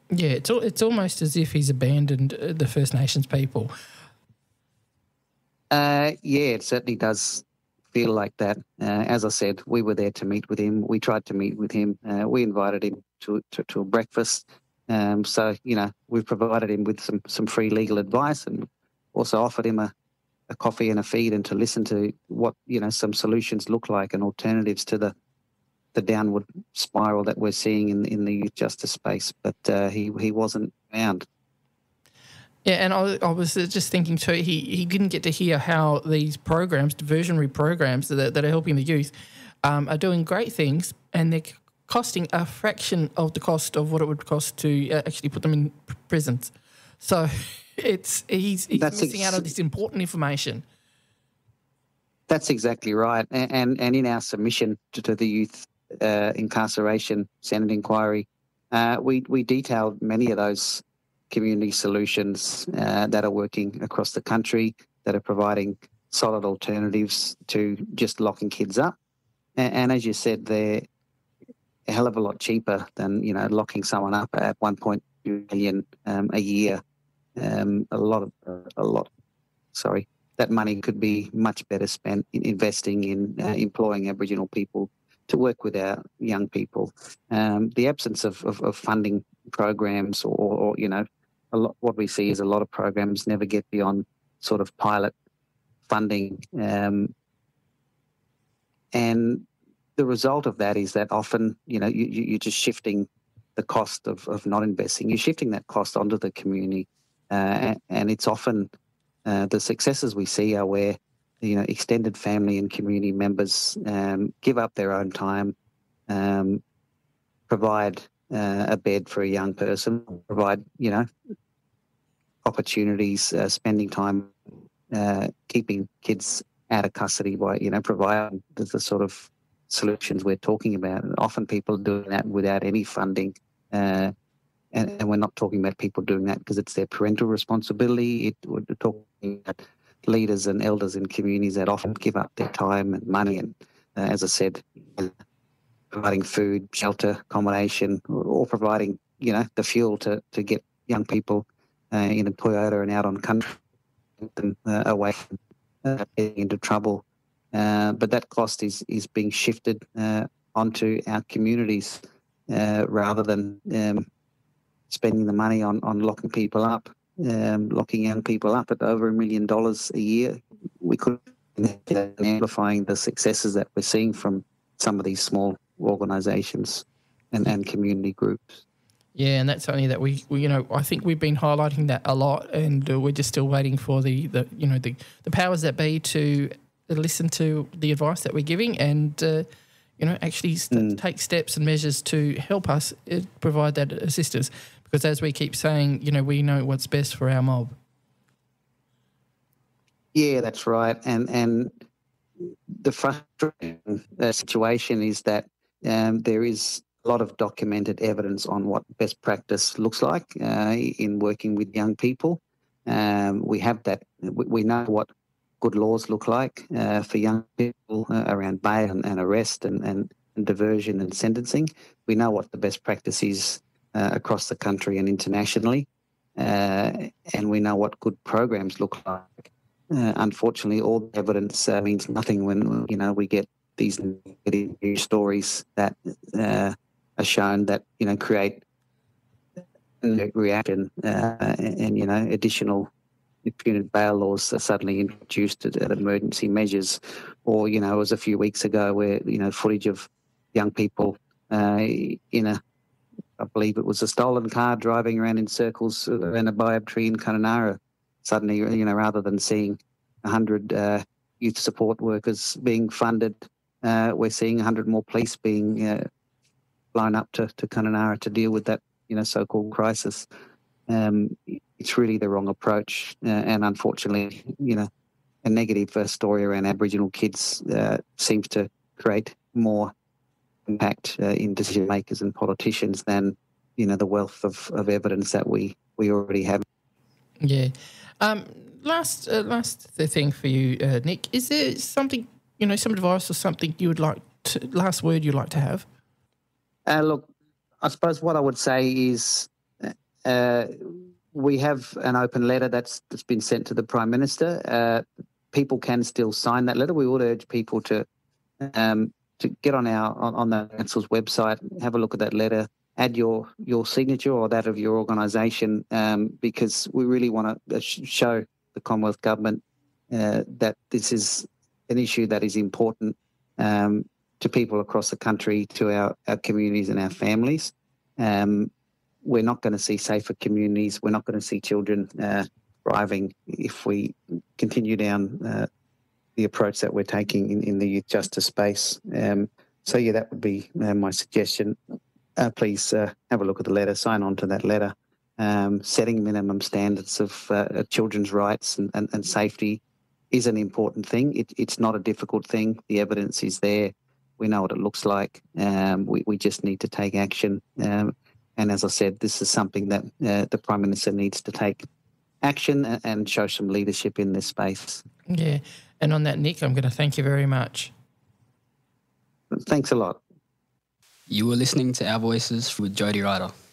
Yeah, it's almost as if he's abandoned the First Nations people. Yeah, it certainly does feel like that. As I said, we were there to meet with him. We tried to meet with him. We invited him to a breakfast. So, we've provided him with some free legal advice and also offered him a coffee and a feed and to listen to what, some solutions look like and alternatives to the downward spiral that we're seeing in the youth justice space. But he wasn't found. Yeah, and I was just thinking too, he didn't get to hear how these programs, diversionary programs that are helping the youth, are doing great things, and they're costing a fraction of the cost of what it would cost to actually put them in prisons. So he's missing out on this important information. That's exactly right. And in our submission to the Youth Incarceration Senate inquiry, we detailed many of those community solutions that are working across the country, that are providing solid alternatives to just locking kids up. And as you said, they're a hell of a lot cheaper than, locking someone up at 1.2 million a year. That money could be much better spent in investing in employing Aboriginal people to work with our young people. The absence of funding programs or what we see is a lot of programs never get beyond sort of pilot funding. And the result of that is that often, you're just shifting the cost of not investing. You're shifting that cost onto the community. And it's often the successes we see are where, extended family and community members give up their own time, provide a bed for a young person, provide, opportunities, spending time, keeping kids out of custody by, providing the sort of solutions we're talking about. And often people are doing that without any funding. And we're not talking about people doing that because it's their parental responsibility. We're talking about leaders and elders in communities that often give up their time and money. And as I said, providing food, shelter, accommodation, or providing, the fuel to get young people in a Toyota and out on country and away from getting into trouble. But that cost is being shifted onto our communities rather than spending the money on locking people up, locking young people up at over $1 million a year. We could be amplifying the successes that we're seeing from some of these small organisations and community groups. Yeah, and that's something that we I think we've been highlighting that a lot, and we're just still waiting for the powers that be to listen to the advice that we're giving and actually take steps and measures to help us provide that assistance. Because as we keep saying, we know what's best for our mob. Yeah, that's right. And the frustrating situation is that there is a lot of documented evidence on what best practice looks like in working with young people. We have that. We know what good laws look like for young people around bail and arrest and diversion and sentencing. We know what the best practice is across the country and internationally, and we know what good programs look like. Unfortunately, all the evidence means nothing when we get these negative news stories that are shown that create reaction and additional punitive bail laws are suddenly introduced at emergency measures, or it was a few weeks ago where footage of young people I believe it was a stolen car driving around in circles around a baobab tree in Kununurra. Suddenly, rather than seeing 100 youth support workers being funded, we're seeing 100 more police being flown up to Kununurra to deal with that, so-called crisis. It's really the wrong approach, and unfortunately, a negative story around Aboriginal kids seems to create more impact in decision makers and politicians than the wealth of evidence that we already have. Yeah. Last thing for you, Nick. Is there something some advice or something you would like to last word you'd like to have? Look, I suppose what I would say is we have an open letter that's been sent to the Prime Minister. People can still sign that letter. We would urge people to get on the council's website, have a look at that letter, add your signature or that of your organisation, because we really want to show the Commonwealth Government that this is an issue that is important to people across the country, to our communities and our families. We're not going to see safer communities. We're not going to see children thriving if we continue down the approach that we're taking in the youth justice space. So, that would be my suggestion. Please have a look at the letter, sign on to that letter. Setting minimum standards of children's rights and safety is an important thing. It's not a difficult thing. The evidence is there. We know what it looks like. We just need to take action. And as I said, this is something that the Prime Minister needs to take action and show some leadership in this space. Yeah. And on that, Nick, I'm going to thank you very much. Thanks a lot. You were listening to Our Voices with Jody Ryder.